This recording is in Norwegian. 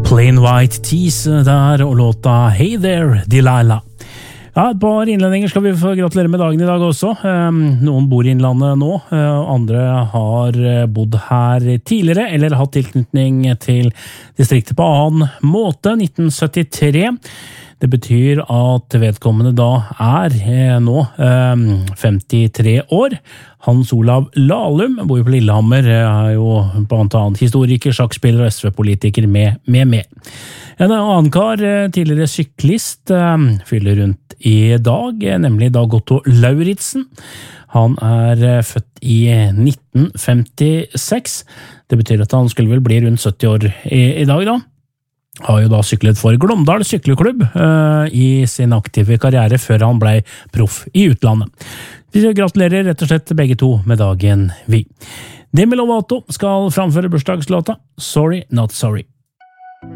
Plain White Tees der, og låta Hey There, Delilah. Ja, et par innlendinger skal vi få gratulere med dagen i dag også. Noen bor i innlandet nå, andre har bodd her tidligere, eller hatt tilknytning til distriktet på annen måte, 1973. Det betyr at vedkommende da nå 53 år. Hans Olav Lahlum bor jo på Lillehammer, er jo blant annet historiker, sjakkspiller og SV-politiker med. En annen kar, tidligere syklist, fyller rundt i dag, nemlig Dag Otto Lauritsen. Han er født i 1956. Det betyr at han skulle vel bli rundt 70 år i dag da. Har jo da syklet for Glåmdal Sykleklubb i sin aktive karriere før han ble proff i utlandet. Vi gratulerer rett og slett begge to med dagen vi. Demi Lovato skal framføre bursdagslåta Sorry Not Sorry.